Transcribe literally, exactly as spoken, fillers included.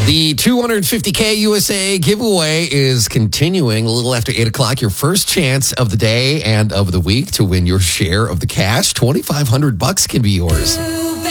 The two hundred fifty K U S A giveaway is continuing a little after eight o'clock. Your first chance of the day and of the week to win your share of the cash. twenty-five hundred bucks can be yours.